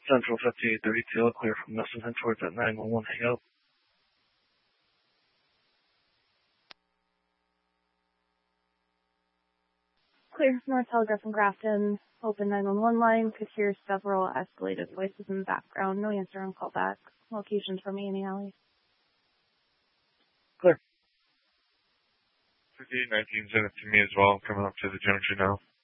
Central 5832, clear from Messon head towards that 911 hangout. Clear from North Telegraph and Grafton. Open 911 line. Could hear several escalated voices in the background. No answer on callback. Locations from Annie Alley. Clear. 5819, send it to me as well. I'm coming up to the junction now.